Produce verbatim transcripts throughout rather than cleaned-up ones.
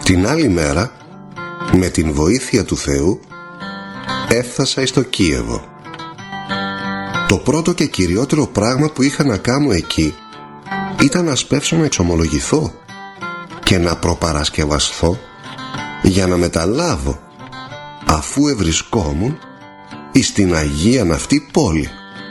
Την άλλη μέρα, με την βοήθεια του Θεού, έφτασα εις το Κίεβο. Το πρώτο και κυριότερο πράγμα που είχα να κάνω εκεί ήταν να σπεύσω να εξομολογηθώ και να προπαρασκευαστώ για να μεταλάβω, αφού ευρισκόμουν εις την Αγίαν αυτή πόλη.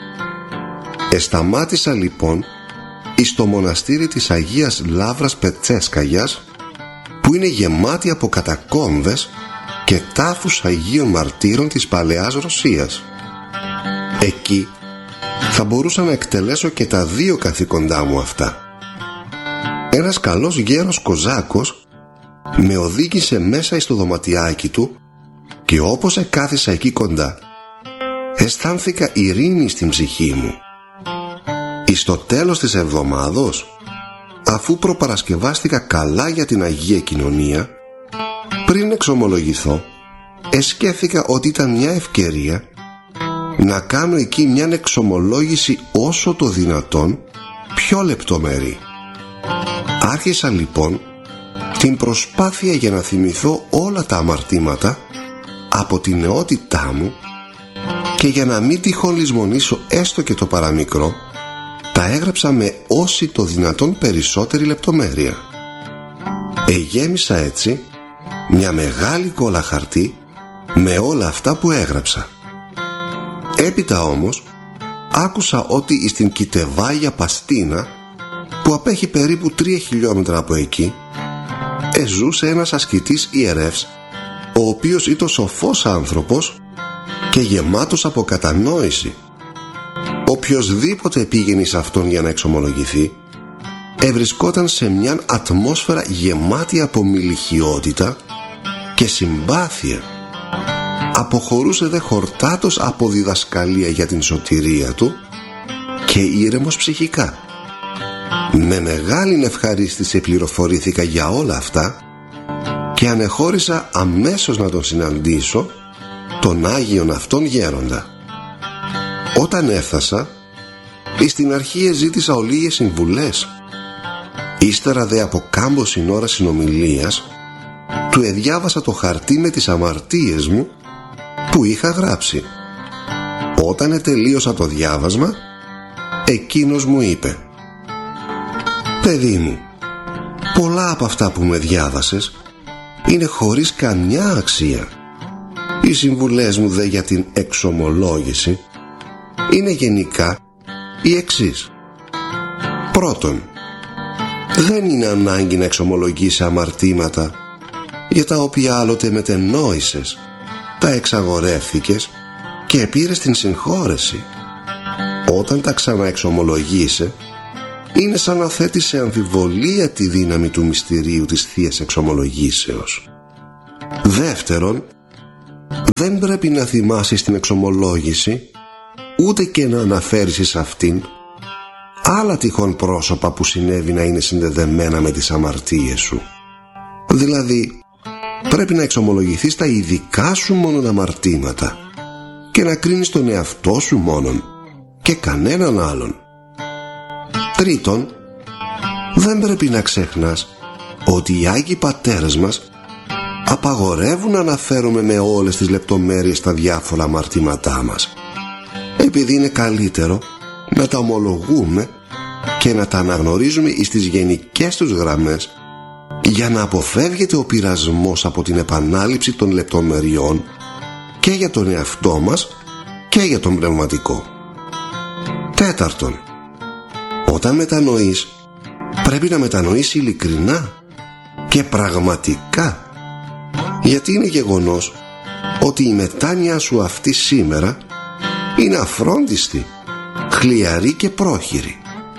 Εσταμάτησα λοιπόν εις το μοναστήρι της Αγίας Λαύρας Πετσέσκαγιας, που είναι γεμάτη από κατακόμβες και τάφους Αγίων Μαρτύρων της Παλαιάς Ρωσίας. Εκεί θα μπορούσα να εκτελέσω και τα δύο καθήκοντά μου αυτά. Ένας καλός γέρος Κοζάκος με οδήγησε μέσα εις το δωματιάκι του και όπως εκάθισα εκεί κοντά, αισθάνθηκα ειρήνη στην ψυχή μου. Εις το τέλος της εβδομάδος, αφού προπαρασκευάστηκα καλά για την Αγία Κοινωνία, πριν εξομολογηθώ, εσκέφθηκα ότι ήταν μια ευκαιρία να κάνω εκεί μια εξομολόγηση όσο το δυνατόν πιο λεπτομερή. Άρχισα λοιπόν την προσπάθεια για να θυμηθώ όλα τα αμαρτήματα από την νεότητά μου και για να μην τυχόν λησμονήσω έστω και το παραμικρό, τα έγραψα με όση το δυνατόν περισσότερη λεπτομέρεια. Εγέμισα έτσι μια μεγάλη κόλλα χαρτί με όλα αυτά που έγραψα. Έπειτα όμως άκουσα ότι στην Κιτεβάγια Παστίνα, που απέχει περίπου τρία χιλιόμετρα από εκεί, εζούσε ένας ασκητής ιερεύς, ο οποίος ήταν σοφός άνθρωπος και γεμάτος από κατανόηση. Οποιοσδήποτε πήγαινε σε αυτόν για να εξομολογηθεί, ευρισκόταν σε μια ατμόσφαιρα γεμάτη από μιλιχιότητα και συμπάθεια. Αποχωρούσε δε χορτάτος από διδασκαλία για την σωτηρία του και ήρεμος ψυχικά. Με μεγάλη ευχαρίστηση πληροφορήθηκα για όλα αυτά και ανεχώρησα αμέσως να τον συναντήσω, τον Άγιον αυτόν γέροντα. Όταν έφτασα, στην αρχή ζήτησα ολίγες συμβουλές. Ύστερα δε από κάμποσιν ώρα συνομιλίας, του εδιάβασα το χαρτί με τις αμαρτίες μου που είχα γράψει. Όταν ετελείωσα το διάβασμα, εκείνος μου είπε: «Παιδί μου, πολλά από αυτά που με διάβασες είναι χωρίς καμιά αξία. Οι συμβουλές μου δε για την εξομολόγηση είναι γενικά οι εξής. Πρώτον, δεν είναι ανάγκη να εξομολογείς αμαρτήματα για τα οποία άλλοτε μετενόησες, τα εξαγορεύθηκες και πήρες την συγχώρεση. Όταν τα ξαναεξομολογείσαι, είναι σαν να θέτεις σε αμφιβολία τη δύναμη του μυστηρίου της Θείας Εξομολογήσεως. Δεύτερον, δεν πρέπει να θυμάσαι την εξομολόγηση, ούτε και να αναφέρεις εις αυτήν άλλα τυχόν πρόσωπα που συνέβη να είναι συνδεδεμένα με τις αμαρτίες σου. Δηλαδή, πρέπει να εξομολογηθείς τα ειδικά σου μόνον αμαρτήματα και να κρίνεις τον εαυτό σου μόνον και κανέναν άλλον. Τρίτον, δεν πρέπει να ξεχνάς ότι οι Άγιοι Πατέρες μας απαγορεύουν να αναφέρουμε με όλες τις λεπτομέρειες τα διάφορα αμαρτήματά μας, επειδή είναι καλύτερο να τα ομολογούμε και να τα αναγνωρίζουμε εις τις γενικές τους γραμμές, για να αποφεύγεται ο πειρασμός από την επανάληψη των λεπτομεριών και για τον εαυτό μας και για τον πνευματικό. Τέταρτον, όταν μετανοείς, πρέπει να μετανοείς ειλικρινά και πραγματικά, γιατί είναι γεγονός ότι η μετάνοια σου αυτή σήμερα είναι αφρόντιστη, χλιαρή και πρόχειρη.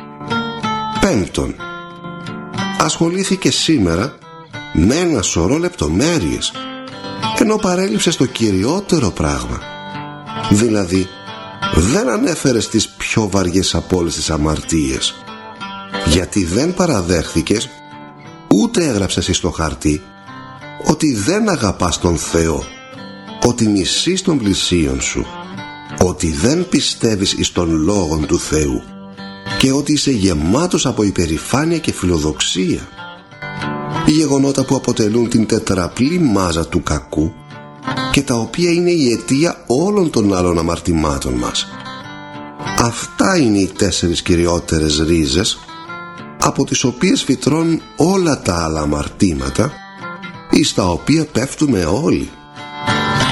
Πέμπτον, ασχολήθηκε σήμερα με ένα σωρό λεπτομέρειες, ενώ παρέλειψες το κυριότερο πράγμα. Δηλαδή, δεν ανέφερες τις πιο βαριές από όλες τις αμαρτίες, γιατί δεν παραδέχθηκες, ούτε έγραψες εις το χαρτί, ότι δεν αγαπάς τον Θεό, ότι μισείς τον πλησίον σου, ότι δεν πιστεύεις εις τον Λόγον του Θεού και ότι είσαι γεμάτος από υπερηφάνεια και φιλοδοξία. γεγονότα που αποτελούν την τετραπλή μάζα του κακού και τα οποία είναι η αιτία όλων των άλλων αμαρτημάτων μας. Αυτά είναι οι τέσσερις κυριότερες ρίζες από τις οποίες φυτρώνουν όλα τα άλλα αμαρτήματα εις τα οποία πέφτουμε όλοι.